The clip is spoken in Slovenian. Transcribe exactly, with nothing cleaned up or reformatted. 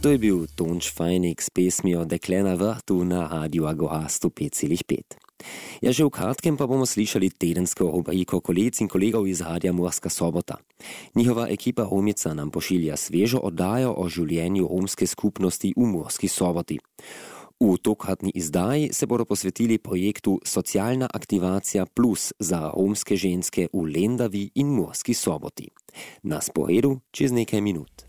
To je bil Tonč Fajnik s pesmijo Dekle na vrtu na Radiu Agora sto pet celih pet. Ja, že v kratkem pa bomo slišali tedensko rubriko kolegic in kolegov iz Radia Murska Sobota. Njihova ekipa Romica nam pošilja svežo oddajo o življenju romske skupnosti v Murski Soboti. V tokratni izdaji se bodo posvetili projektu Socialna aktivacija plus za romske ženske v Lendavi in Murski Soboti. Na sporedu čez nekaj minut.